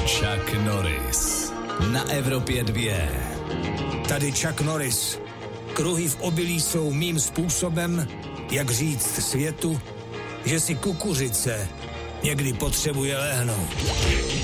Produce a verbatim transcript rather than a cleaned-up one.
Chuck Norris na Evropě dvě. Tady Chuck Norris. Kruhy v obilí jsou mým způsobem, jak říct světu, že si kukuřice někdy potřebuje lehnout.